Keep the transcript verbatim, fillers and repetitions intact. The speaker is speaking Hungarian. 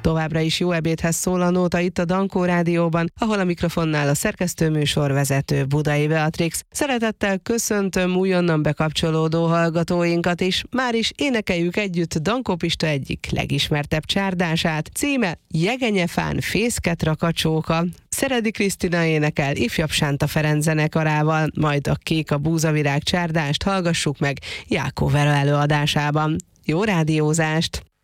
Továbbra is jó ebédhez szól a nóta itt a Dankó Rádióban, ahol a mikrofonnál a szerkesztőműsorvezető Budai Beatrix. Szeretettel köszöntöm újonnan bekapcsolódó hallgatóinkat is. Már is énekeljük együtt Dankó Pista egyik legismertebb csárdását. Címe Jegenyefán fészket rakacsóka. Szeredi Krisztina énekel ifjabb Sánta Ferenc zenekarával, majd a Kék a búzavirág csárdást hallgassuk meg Jákó Vera előadásában. Jó rádiózást!